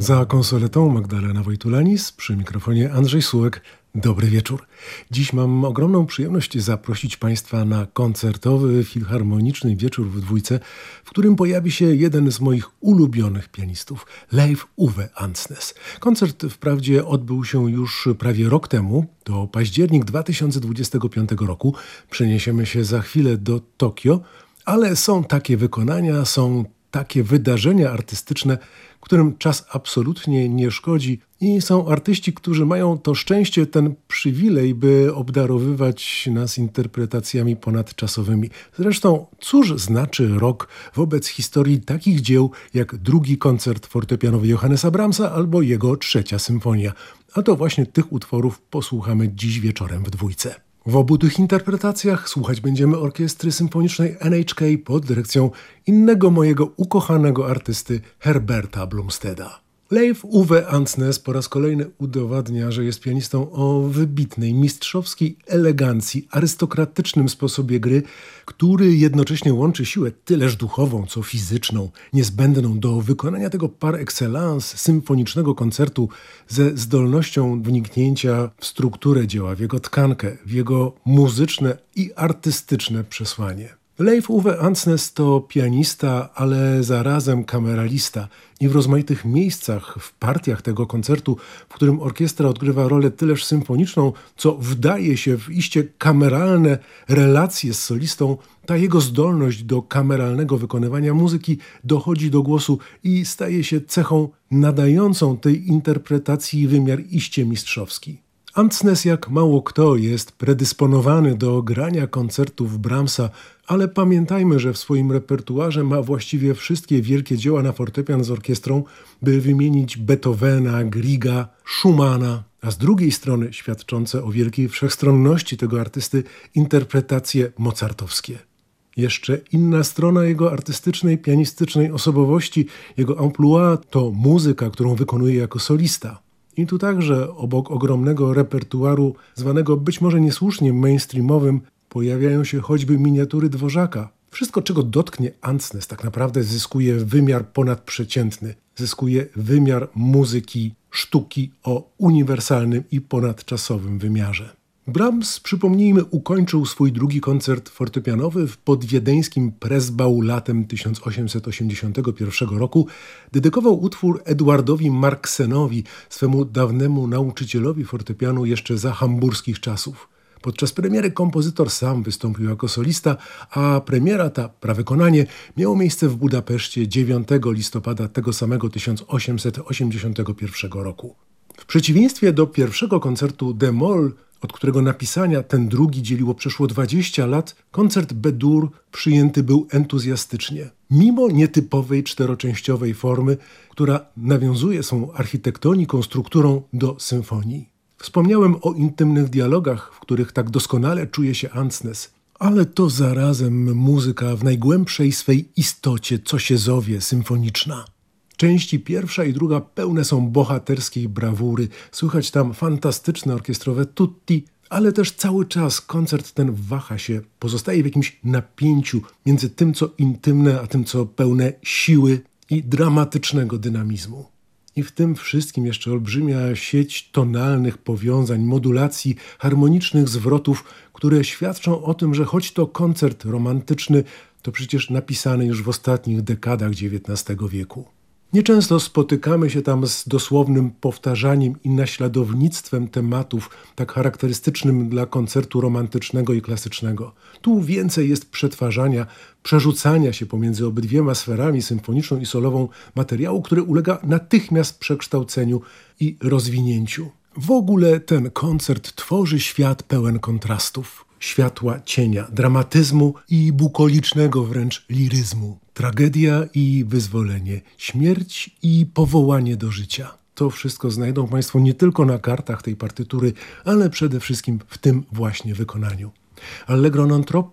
Za konsoletą Magdalena Wojtulanis, przy mikrofonie Andrzej Sułek. Dobry wieczór. Dziś mam ogromną przyjemność zaprosić Państwa na koncertowy, filharmoniczny wieczór w Dwójce, w którym pojawi się jeden z moich ulubionych pianistów, Leif Ove Andsnes. Koncert wprawdzie odbył się już prawie rok temu, to październik 2025 roku. Przeniesiemy się za chwilę do Tokio, ale są takie wykonania, są takie wydarzenia artystyczne, którym czas absolutnie nie szkodzi i są artyści, którzy mają to szczęście, ten przywilej, by obdarowywać nas interpretacjami ponadczasowymi. Zresztą cóż znaczy rok wobec historii takich dzieł jak drugi koncert fortepianowy Johannesa Brahmsa albo jego trzecia symfonia. A to właśnie tych utworów posłuchamy dziś wieczorem w Dwójce. W obu tych interpretacjach słuchać będziemy orkiestry symfonicznej NHK pod dyrekcją innego mojego ukochanego artysty Herberta Blomsteeda. Leif Ove Andsnes po raz kolejny udowadnia, że jest pianistą o wybitnej, mistrzowskiej elegancji, arystokratycznym sposobie gry, który jednocześnie łączy siłę tyleż duchową, co fizyczną, niezbędną do wykonania tego par excellence symfonicznego koncertu ze zdolnością wniknięcia w strukturę dzieła, w jego tkankę, w jego muzyczne i artystyczne przesłanie. Leif Ove Andsnes to pianista, ale zarazem kameralista i w rozmaitych miejscach, w partiach tego koncertu, w którym orkiestra odgrywa rolę tyleż symfoniczną, co wdaje się w iście kameralne relacje z solistą, ta jego zdolność do kameralnego wykonywania muzyki dochodzi do głosu i staje się cechą nadającą tej interpretacji wymiar iście mistrzowski. Andsnes jak mało kto jest predysponowany do grania koncertów Brahmsa, ale pamiętajmy, że w swoim repertuarze ma właściwie wszystkie wielkie dzieła na fortepian z orkiestrą, by wymienić Beethovena, Griega, Schumana, a z drugiej strony świadczące o wielkiej wszechstronności tego artysty interpretacje mozartowskie. Jeszcze inna strona jego artystycznej, pianistycznej osobowości, jego amplua to muzyka, którą wykonuje jako solista. I tu także obok ogromnego repertuaru, zwanego być może niesłusznie mainstreamowym, pojawiają się choćby miniatury Dworzaka. Wszystko, czego dotknie Andsnes, tak naprawdę zyskuje wymiar ponadprzeciętny, zyskuje wymiar muzyki, sztuki o uniwersalnym i ponadczasowym wymiarze. Brahms, przypomnijmy, ukończył swój drugi koncert fortepianowy w podwiedeńskim Pressbau latem 1881 roku. Dedykował utwór Eduardowi Marksenowi, swemu dawnemu nauczycielowi fortepianu jeszcze za hamburskich czasów. Podczas premiery kompozytor sam wystąpił jako solista, a premiera ta, prawykonanie, miało miejsce w Budapeszcie 9 listopada tego samego 1881 roku. W przeciwieństwie do pierwszego koncertu d-moll, od którego napisania ten drugi dzieliło przeszło 20 lat, koncert B-dur przyjęty był entuzjastycznie. Mimo nietypowej czteroczęściowej formy, która nawiązuje swą architektoniką, strukturą do symfonii. Wspomniałem o intymnych dialogach, w których tak doskonale czuje się Andsnes, ale to zarazem muzyka w najgłębszej swej istocie, co się zowie, symfoniczna. Części pierwsza i druga pełne są bohaterskiej brawury, słychać tam fantastyczne orkiestrowe tutti, ale też cały czas koncert ten waha się, pozostaje w jakimś napięciu między tym, co intymne, a tym, co pełne siły i dramatycznego dynamizmu. I w tym wszystkim jeszcze olbrzymia sieć tonalnych powiązań, modulacji, harmonicznych zwrotów, które świadczą o tym, że choć to koncert romantyczny, to przecież napisany już w ostatnich dekadach XIX wieku. Nieczęsto spotykamy się tam z dosłownym powtarzaniem i naśladownictwem tematów tak charakterystycznym dla koncertu romantycznego i klasycznego. Tu więcej jest przetwarzania, przerzucania się pomiędzy obydwiema sferami, symfoniczną i solową, materiału, który ulega natychmiast przekształceniu i rozwinięciu. W ogóle ten koncert tworzy świat pełen kontrastów. Światła, cienia, dramatyzmu i bukolicznego wręcz liryzmu. Tragedia i wyzwolenie, śmierć i powołanie do życia. To wszystko znajdą Państwo nie tylko na kartach tej partytury, ale przede wszystkim w tym właśnie wykonaniu. Allegro non troppo